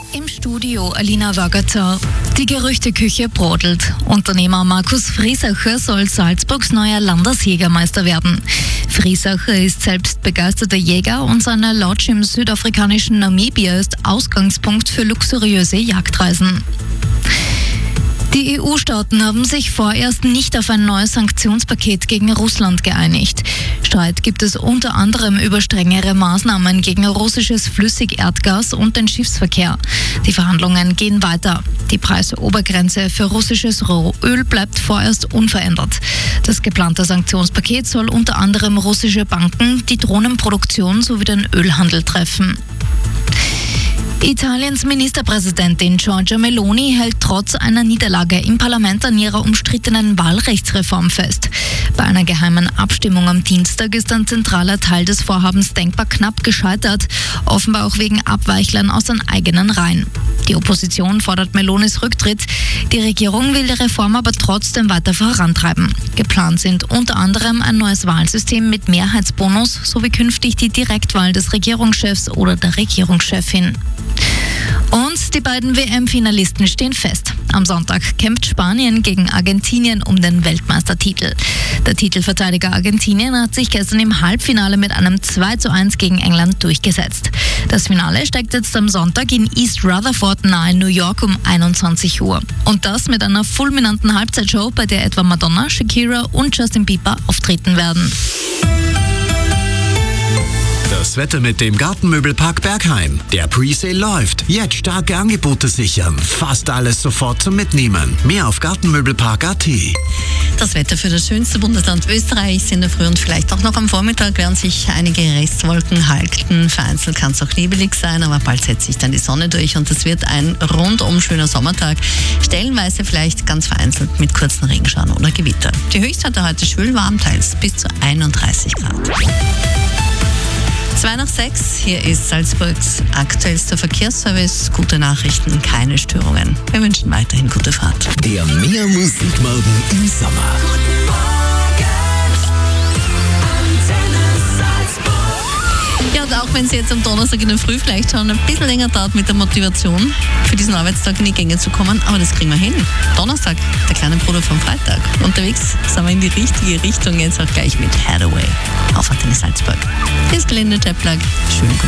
Im Studio Alina Wagater. Die Gerüchteküche brodelt. Unternehmer Markus Friesacher soll Salzburgs neuer Landesjägermeister werden. Friesacher ist selbst begeisterter Jäger und seine Lodge im südafrikanischen Namibia ist Ausgangspunkt für luxuriöse Jagdreisen. Die EU-Staaten haben sich vorerst nicht auf ein neues Sanktionspaket gegen Russland geeinigt. Streit gibt es unter anderem über strengere Maßnahmen gegen russisches Flüssigerdgas und den Schiffsverkehr. Die Verhandlungen gehen weiter. Die Preisobergrenze für russisches Rohöl bleibt vorerst unverändert. Das geplante Sanktionspaket soll unter anderem russische Banken, die Drohnenproduktion sowie den Ölhandel treffen. Italiens Ministerpräsidentin Giorgia Meloni hält trotz einer Niederlage im Parlament an ihrer umstrittenen Wahlrechtsreform fest. Bei einer geheimen Abstimmung am Dienstag ist ein zentraler Teil des Vorhabens denkbar knapp gescheitert, offenbar auch wegen Abweichlern aus den eigenen Reihen. Die Opposition fordert Melonis Rücktritt. Die Regierung will die Reform aber trotzdem weiter vorantreiben. Geplant sind unter anderem ein neues Wahlsystem mit Mehrheitsbonus sowie künftig die Direktwahl des Regierungschefs oder der Regierungschefin. Und die beiden WM-Finalisten stehen fest. Am Sonntag kämpft Spanien gegen Argentinien um den Weltmeistertitel. Der Titelverteidiger Argentinien hat sich gestern im Halbfinale mit einem 2:1 gegen England durchgesetzt. Das Finale steigt jetzt am Sonntag in East Rutherford nahe New York um 21 Uhr. Und das mit einer fulminanten Halbzeitshow, bei der etwa Madonna, Shakira und Justin Bieber auftreten werden. Das Wetter mit dem Gartenmöbelpark Bergheim. Der Presale läuft. Jetzt starke Angebote sichern. Fast alles sofort zum Mitnehmen. Mehr auf gartenmöbelpark.at. Das Wetter für das schönste Bundesland Österreichs in der Früh und vielleicht auch noch am Vormittag werden sich einige Restwolken halten. Vereinzelt kann es auch nebelig sein, aber bald setzt sich dann die Sonne durch und es wird ein rundum schöner Sommertag. Stellenweise vielleicht ganz vereinzelt mit kurzen Regenschauern oder Gewitter. Die Höchstwerte heute schwül warm, teils bis zu 31 Grad. 5:02, hier ist Salzburgs aktuellster Verkehrsservice. Gute Nachrichten, keine Störungen. Wir wünschen weiterhin gute Fahrt. Der Mehr Musikmorgen im Sommer. Guten Morgen, Antenne Salzburg. Ja, und auch wenn es jetzt am Donnerstag in der Früh vielleicht schon ein bisschen länger dauert mit der Motivation, für diesen Arbeitstag in die Gänge zu kommen, aber das kriegen wir hin. Donnerstag, der kleine Bruder vom Freitag. Unterwegs sind wir in die richtige Richtung, jetzt auch gleich mit Hathaway auf Antenne Salzburg. Hier ist Gelände Teplag. Schönen guten